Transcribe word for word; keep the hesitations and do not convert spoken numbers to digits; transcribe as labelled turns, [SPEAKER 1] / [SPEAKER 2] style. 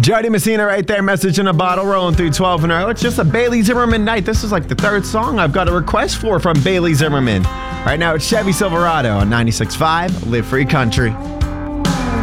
[SPEAKER 1] Jody Messina right there, Message in a Bottle, rolling through twelve and oh. It's just a Bailey Zimmerman night. This is like the third song I've got a request for from Bailey Zimmerman. Right now it's Chevy Silverado on ninety-six point five Live Free Country.